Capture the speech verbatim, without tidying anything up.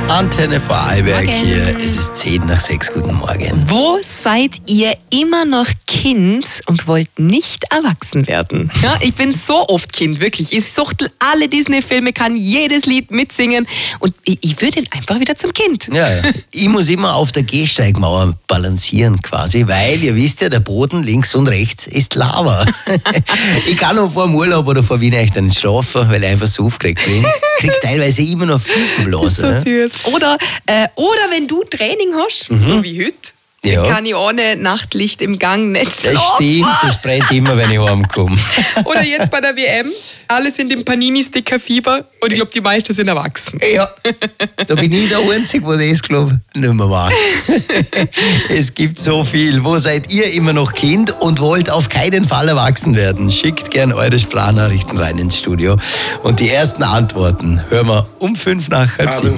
Antenne Vorarlberg Morgen. hier. Es ist zehn nach sechs. Guten Morgen. Wo seid ihr immer noch Kind und wollt nicht erwachsen werden? Ja, ich bin so oft Kind, wirklich. Ich suchtel alle Disney-Filme, kann jedes Lied mitsingen und ich, ich würde einfach wieder zum Kind. Ja, ja. Ich muss immer auf der Gehsteigmauer balancieren quasi, weil ihr wisst ja, der Boden links und rechts ist Lava. Ich kann noch vor dem Urlaub oder vor Wien echt nicht schlafen, weil ich einfach so aufgeregt bin. Krieg teilweise immer noch Fliegenblase. So süß. Oder, äh, oder wenn du Training hast, Mhm. so wie heute, Ja. dann kann ich ohne Nachtlicht im Gang nicht Das schlafen. stimmt, das brennt immer, wenn ich heimkomme. Oder jetzt bei der W M, alle sind im Panini-Sticker-Fieber und ich glaube, die meisten sind erwachsen. Ja, da bin ich der Einzige, der das, glaube ich, nicht mehr macht. Es gibt so viel. Wo seid ihr immer noch Kind und wollt auf keinen Fall erwachsen werden? Schickt gern eure Sprachnachrichten rein ins Studio. Und die ersten Antworten hören wir um fünf nach halb sieben.